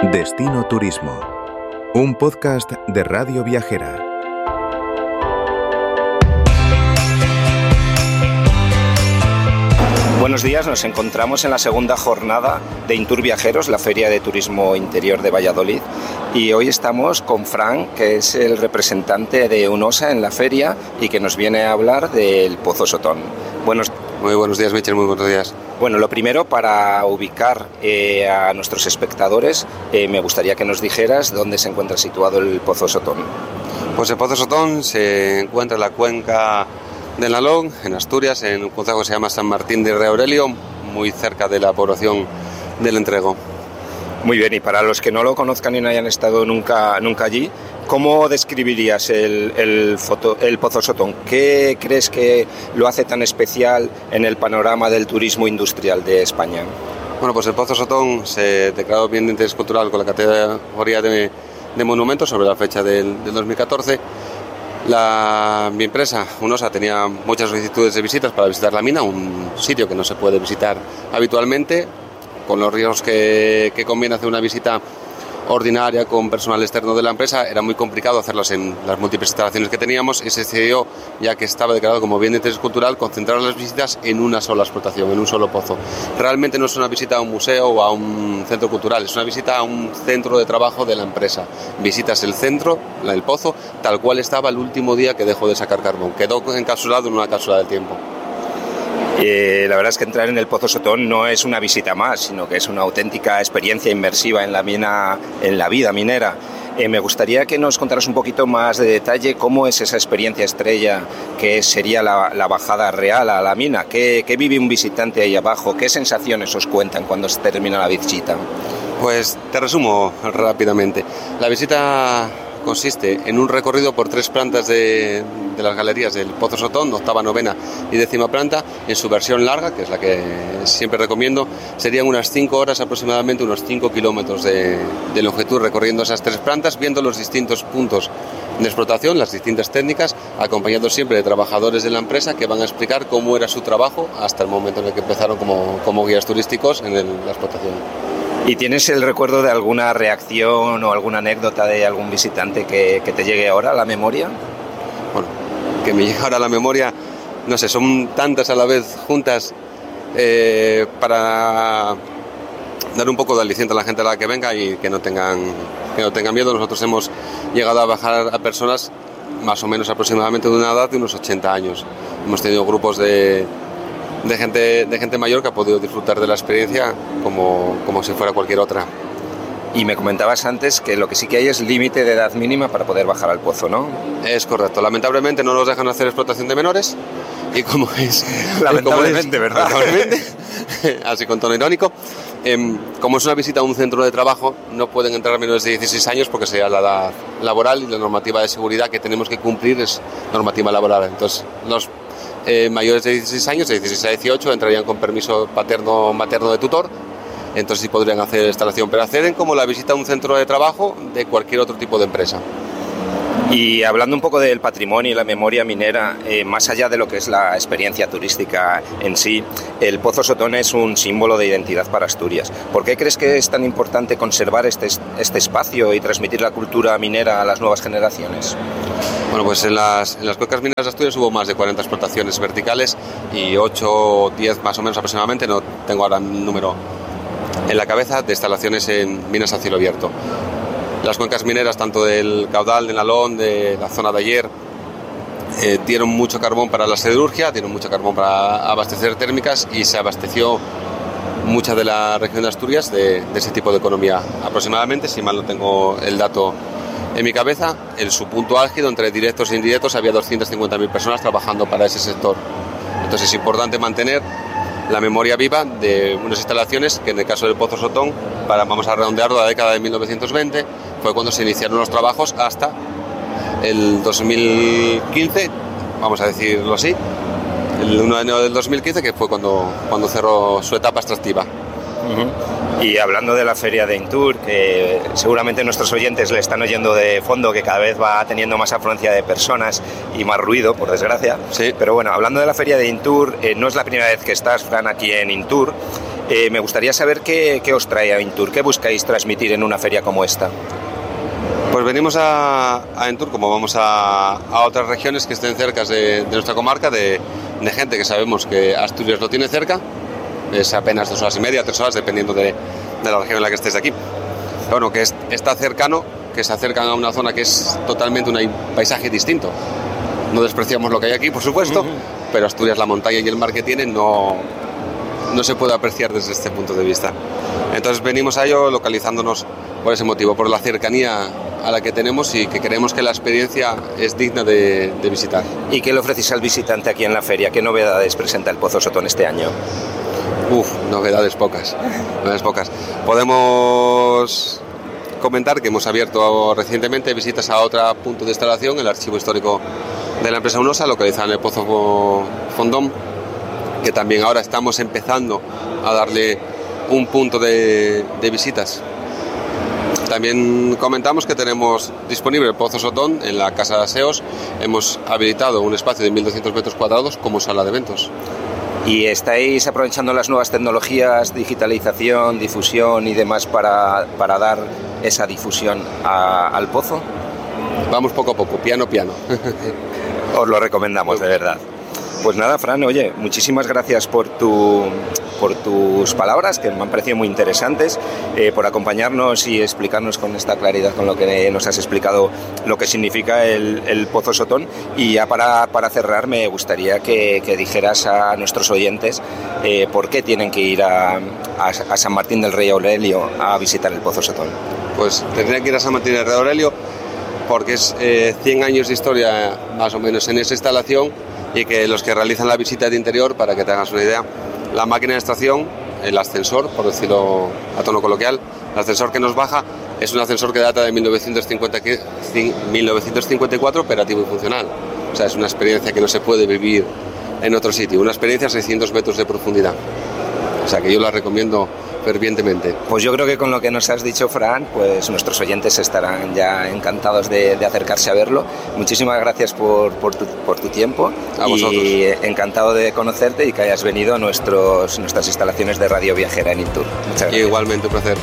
Destino Turismo, un podcast de Radio Viajera. Buenos días, nos encontramos en la segunda jornada de Intur Viajeros, la Feria de Turismo Interior de Valladolid, y hoy estamos con Fran, que es el representante de UNOSA en la feria y que nos viene a hablar del Pozo Sotón. Muy buenos días, Michel, muy buenos días. Bueno, lo primero, para ubicar a nuestros espectadores, me gustaría que nos dijeras dónde se encuentra situado el Pozo Sotón. Pues el Pozo Sotón se encuentra en la cuenca del Nalón, en Asturias, en un concejo que se llama San Martín de Rey Aurelio, muy cerca de la población del Entrego. Muy bien, y para los que no lo conozcan y no hayan estado nunca allí, ¿cómo describirías el Pozo Sotón? ¿Qué crees que lo hace tan especial en el panorama del turismo industrial de España? Bueno, pues el Pozo Sotón se declaró bien de interés cultural con la categoría de monumento sobre la fecha del 2014. Mi empresa, UNOSA, tenía muchas solicitudes de visitas para visitar la mina, un sitio que no se puede visitar habitualmente, con los riesgos que conviene hacer una visita ordinaria con personal externo de la empresa. Era muy complicado hacerlas en las múltiples instalaciones que teníamos y se decidió, ya que estaba declarado como bien de interés cultural, concentrar las visitas en una sola explotación, en un solo pozo. Realmente no es una visita a un museo o a un centro cultural, es una visita a un centro de trabajo de la empresa. Visitas el centro, el pozo, tal cual estaba el último día que dejó de sacar carbón. Quedó encapsulado en una cápsula del tiempo. La verdad es que entrar en el Pozo Sotón no es una visita más, sino que es una auténtica experiencia inmersiva en la mina, en la vida minera. Me gustaría que nos contaras un poquito más de detalle cómo es esa experiencia estrella que sería la bajada real a la mina. ¿Qué vive un visitante ahí abajo? ¿Qué sensaciones os cuentan cuando se termina la visita? Pues te resumo rápidamente. La visita consiste en un recorrido por 3 plantas de las galerías del Pozo Sotón, octava, novena y 10ª planta. En su versión larga, que es la que siempre recomiendo, serían unas 5 horas aproximadamente, unos 5 kilómetros de longitud recorriendo esas 3 plantas, viendo los distintos puntos de explotación, las distintas técnicas, acompañados siempre de trabajadores de la empresa que van a explicar cómo era su trabajo hasta el momento en el que empezaron como guías turísticos en la explotación. ¿Y tienes el recuerdo de alguna reacción o alguna anécdota de algún visitante que te llegue ahora a la memoria? Bueno, que me llegue ahora a la memoria, no sé, son tantas a la vez juntas para dar un poco de aliciente a la gente a la que venga y que no tengan miedo. Nosotros hemos llegado a bajar a personas más o menos aproximadamente de una edad de unos 80 años. Hemos tenido grupos de gente mayor que ha podido disfrutar de la experiencia como si fuera cualquier otra. Y me comentabas antes que lo que sí que hay es límite de edad mínima para poder bajar al pozo, ¿no? Es correcto. Lamentablemente no nos dejan hacer explotación de menores y como es... Lamentablemente, ¿verdad? Lamentablemente, así con tono irónico. Como es una visita a un centro de trabajo, no pueden entrar menores de 16 años porque sería la edad laboral y la normativa de seguridad que tenemos que cumplir es normativa laboral. Entonces, los mayores de 16 años, de 16 a 18, entrarían con permiso paterno-materno de tutor, entonces sí podrían hacer instalación, pero acceden como la visita a un centro de trabajo de cualquier otro tipo de empresa. Y hablando un poco del patrimonio y la memoria minera, más allá de lo que es la experiencia turística en sí, el Pozo Sotón es un símbolo de identidad para Asturias. ¿Por qué crees que es tan importante conservar este espacio y transmitir la cultura minera a las nuevas generaciones? Bueno, pues en las cuencas mineras de Asturias hubo más de 40 explotaciones verticales y 8 o 10 más o menos aproximadamente, no tengo ahora el número en la cabeza, de instalaciones en minas a cielo abierto. Las cuencas mineras, tanto del caudal, del Nalón, de la zona de Aller, dieron mucho carbón para la siderurgia, dieron mucho carbón para abastecer térmicas y se abasteció mucha de la región de Asturias de ese tipo de economía. Aproximadamente, si mal no tengo el dato en mi cabeza, en su punto álgido, entre directos e indirectos, había 250.000 personas trabajando para ese sector. Entonces es importante mantener la memoria viva de unas instalaciones que en el caso del Pozo Sotón, vamos a redondearlo, la década de 1920, fue cuando se iniciaron los trabajos hasta el 2015, vamos a decirlo así, el 1 de enero del 2015, que fue cuando cerró su etapa extractiva. Y hablando de la feria de Intur, que seguramente nuestros oyentes le están oyendo de fondo, que cada vez va teniendo más afluencia de personas y más ruido, por desgracia. Sí. Pero bueno, hablando de la feria de Intur, no es la primera vez que estás, Fran, aquí en Intur. Me gustaría saber qué os trae a Intour, qué buscáis transmitir en una feria como esta. Pues venimos a Intour, como vamos a otras regiones que estén cerca de nuestra comarca, de gente que sabemos que Asturias lo tiene cerca. Es apenas 2 horas y media, 3 horas, dependiendo de la región en la que estés de aquí. Pero bueno, que está cercano, que se acercan a una zona que es totalmente un paisaje distinto. No despreciamos lo que hay aquí, por supuesto, pero Asturias, la montaña y el mar que tiene no se puede apreciar desde este punto de vista. Entonces venimos a ello localizándonos por ese motivo, por la cercanía a la que tenemos y que creemos que la experiencia es digna de visitar. ¿Y qué le ofrecéis al visitante aquí en la feria? ¿Qué novedades presenta el Pozo Sotón este año? Novedades pocas. Podemos comentar que hemos abierto recientemente visitas a otro punto de instalación, el archivo histórico de la empresa Unosa, localizado en el Pozo Fondón, que también ahora estamos empezando a darle un punto de visitas. También comentamos que tenemos disponible el Pozo Sotón en la Casa de Aseos. Hemos habilitado un espacio de 1.200 metros cuadrados como sala de eventos. ¿Y estáis aprovechando las nuevas tecnologías, digitalización, difusión y demás para dar esa difusión al pozo? Vamos poco a poco, piano. Os lo recomendamos, de verdad. Pues nada, Fran, oye, muchísimas gracias por tus palabras, que me han parecido muy interesantes, por acompañarnos y explicarnos con esta claridad con lo que nos has explicado lo que significa el Pozo Sotón. Y ya para cerrar, me gustaría que dijeras a nuestros oyentes por qué tienen que ir a San Martín del Rey Aurelio a visitar el Pozo Sotón. Pues tendrían que ir a San Martín del Rey Aurelio porque es 100 años de historia más o menos en esa instalación, y que los que realizan la visita de interior, para que te hagas una idea, la máquina de extracción, el ascensor, por decirlo a tono coloquial, el ascensor que nos baja es un ascensor que data de 1954, operativo y funcional. O sea, es una experiencia que no se puede vivir en otro sitio, una experiencia a 600 metros de profundidad. O sea, que yo la recomiendo fervientemente. Pues yo creo que con lo que nos has dicho, Fran, pues nuestros oyentes estarán ya encantados de acercarse a verlo. Muchísimas gracias por tu tiempo. A vosotros. Y encantado de conocerte y que hayas venido a nuestras instalaciones de Radio Viajera en Intour. Muchas gracias. Igualmente, un placer.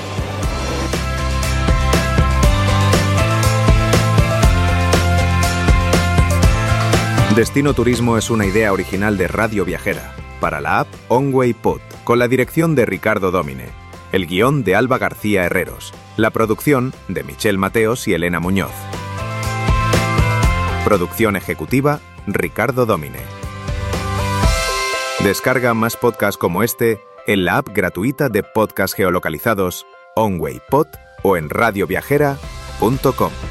Destino Turismo es una idea original de Radio Viajera, para la app OnWay Pod, con la dirección de Ricardo Domine, el guión de Alba García Herreros, la producción de Michelle Mateos y Elena Muñoz. Producción ejecutiva, Ricardo Domine. Descarga más podcasts como este en la app gratuita de podcast geolocalizados OnWay Pod o en radioviajera.com.